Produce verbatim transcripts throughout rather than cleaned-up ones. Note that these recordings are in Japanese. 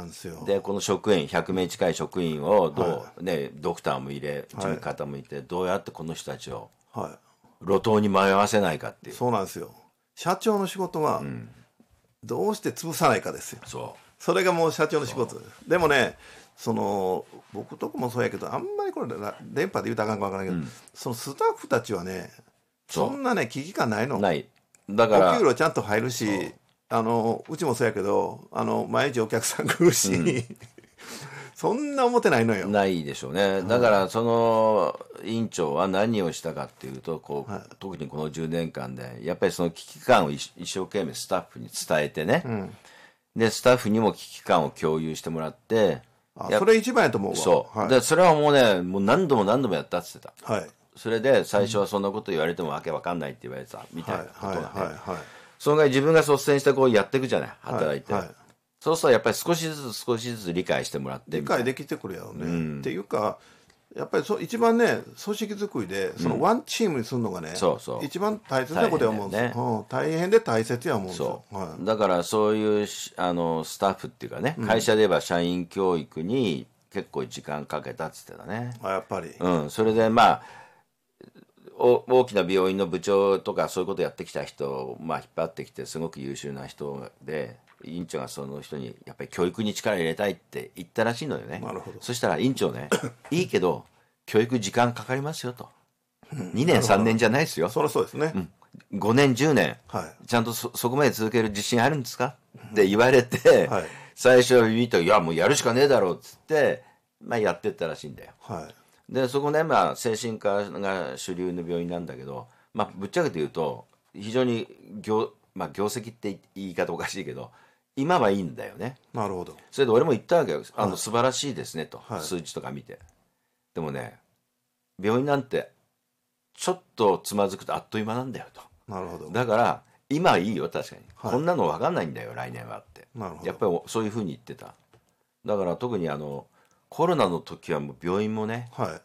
なんですよ。 でこの職員ひゃくめい近い職員をどう、はい、ね、ドクターも入れ事務方もいて、はい、どうやってこの人たちを路頭に迷わせないかっていう。 そうなんですよ。社長の仕事は、うん、どうして潰さないかですよ。 そうそれがもう社長の仕事。でもね、その僕とこもそうやけど、あんまりこれ電波で言うたらあかんか分からないけど、うん、そのスタッフたちはね、そんなね危機感ないの。 ない。だからお給料ちゃんと入るし、あのうちもそうやけど、あの毎日お客さん来るし、うん、そんな思ってないのよ。 ないでしょうね。だからその委員長は何をしたかっていうと、こう、はい、特にこのじゅうねんかんでやっぱりその危機感を一生懸命スタッフに伝えてね、うん、でスタッフにも危機感を共有してもらって、 あそれ一番やと思うわ。 そう、はい、でそれはもうね、もう何度も何度もやったって言ってた、はい、それで最初はそんなこと言われてもわけわかんないって言われてたみたいなことがね、はいはいはいはい、そのぐらい自分が率先してこうやっていくじゃない、働いて、はいはい、そうするとやっぱり少しずつ少しずつ理解してもらって理解できてくるやろね、うん、っていうかやっぱりそ一番ね組織作りでそのワンチームにするのがね、うん、そうそう一番大切なことや思うんですよ、ね、うん、大変で大切や思うんですよ。 そう、はい、だからそういうあのスタッフっていうかね、会社で言えば社員教育に結構時間かけたっつってたね。 あやっぱり、 うん、それでまあ大きな病院の部長とかそういうことやってきた人を、まあ、引っ張ってきてすごく優秀な人で、委員長がその人にやっぱり教育に力入れたいって言ったらしいのよね。 なるほど。 そしたら委員長ねいいけど教育時間かかりますよと、うん、にねんさんねんじゃないですよ。 そりゃそうですね、 うん、ごねんじゅうねん、はい、ちゃんと そ, そこまで続ける自信あるんですかって言われて、はい、最初はビビッといやもうやるしかねえだろうっつって、まあ、やってったらしいんだよ。はい、でそこね、まあ、精神科が主流の病院なんだけど、まあ、ぶっちゃけて言うと非常に 業,、まあ、業績って言い方おかしいけど今はいいんだよね。 なるほど。 それで俺も言ったわけよ、あの、はい、素晴らしいですねと、はい、数値とか見て。でもね病院なんてちょっとつまずくとあっという間なんだよと。 なるほど。 だから今はいいよ確かに、はい、こんなの分かんないんだよ来年はって。 なるほど。 やっぱりそういうふうに言ってた。だから特にあのコロナの時はもう病院もね、はい、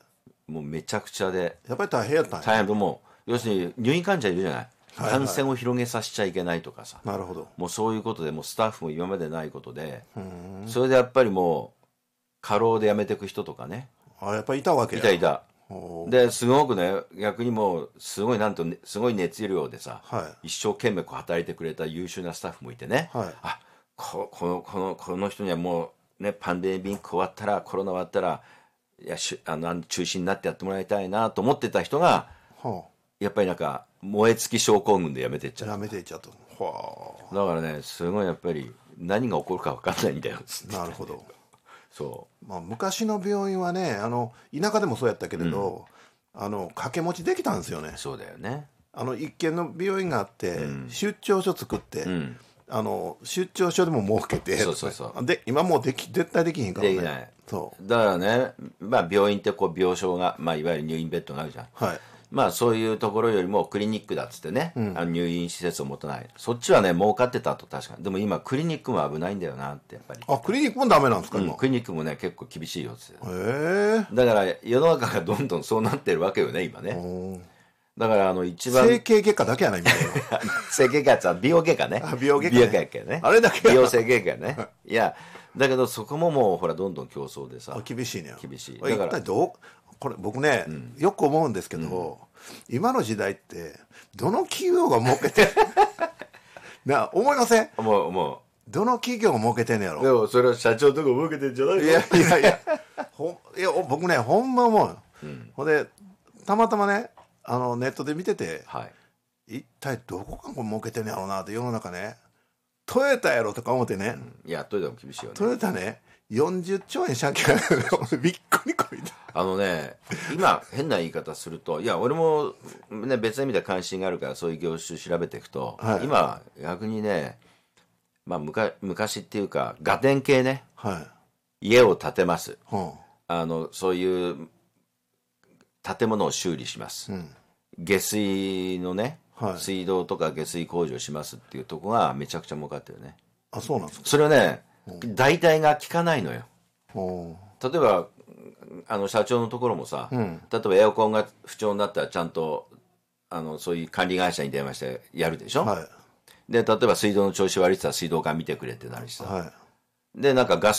もうめちゃくちゃでやっぱり大変やったんや。 大変でもう要するに入院患者いるじゃない、はいはい、感染を広げさせちゃいけないとかさ。 なるほど。 もうそういうことでもうスタッフも今までないことで、それでやっぱりもう過労で辞めていく人とかね。 あやっぱりいたわけや。 いたいた。ですごくね逆にもうすごいなんと、ね、すごい熱量でさ、はい、一生懸命こう働いてくれた優秀なスタッフもいてね、はい、あ こ, こ, のこのこの人にはもうねパンデミック終わったらコロナ終わったらいやしあの中心になってやってもらいたいなと思ってた人が、はあ、やっぱりなんか燃え尽き症候群でやめてっちゃう。 やめていっちゃうと、はあ、だからねすごいやっぱり何が起こるか分かんないんだよ。 なるほど。 そう、 まあ、昔の病院はねあの田舎でもそうやったけれど、うん、あの掛け持ちできたんですよね。 そうだよね。 あの一軒の病院があって、うん、出張所作って、うん、あの出張所でも儲けて、 そうそうそうで今もうでき絶対できへんからね。 できない。 そうだからね、まあ、病院ってこう病床が、まあ、いわゆる入院ベッドがあるじゃん、はい、まあそういうところよりもクリニックだっつってね、うん、あの入院施設を持たないそっちはね儲かってたと。確かに。でも今クリニックも危ないんだよなってやっぱり。 あクリニックもダメなんですか、 うん、 今。 クリニックもね結構厳しいよっつって。 へえ。 だから世の中がどんどんそうなってるわけよね今ね。だからあの一番整形外科だけやないみたいな。 整形外科は美容外科ね。 あ美容外科、 ね、美容外科ね。 あれだけ美容整形外科ね。いやだけどそこももうほらどんどん競争でさ厳しいね。 厳しい。 だから一体どうこれ僕ね、うん、よく思うんですけど、うん、今の時代ってどの企業が儲けてな思いません？ 思う思う。 どの企業が儲けてんのやろ。 でもそれは社長とか儲けてんじゃないの？ いやいやいやほいや僕ねほんま思うよ、うん、ほんでたまたまねあのネットで見てて、はい、一体どこが儲けてんのやろうなって世の中ねトヨタやろとか思ってね、 うん、いやトヨタも厳しいよね。 トヨタねよんじゅっちょうえん借金がびっくりこいた。 あのね今変な言い方するといや俺も、ね、別の意味で関心があるからそういう業種調べていくと、はい、今逆にね、まあ、昔, 昔っていうかガテン系ね、はい、家を建てます、はあ、あのそういう建物を修理します、うん、下水のね、はい、水道とか下水工事をしますっていうとこがめちゃくちゃ儲かってるね。 あそうなんですか。 それはね代替が効かないのよ。例えばあの社長のところもさ、うん、例えばエアコンが不調になったらちゃんとあのそういう管理会社に電話してやるでしょ、はい、で例えば水道の調子悪いって言ったら水道管見てくれってなるしさ、はい、でなんかガス